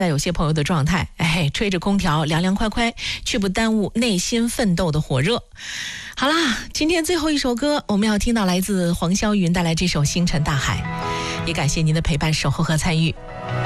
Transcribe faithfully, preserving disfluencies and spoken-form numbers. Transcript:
在有些朋友的状态，哎，吹着空调凉凉快快，却不耽误内心奋斗的火热。好啦，今天最后一首歌，我们要听到来自黄霄云带来这首《星辰大海》，也感谢您的陪伴、守候和参与。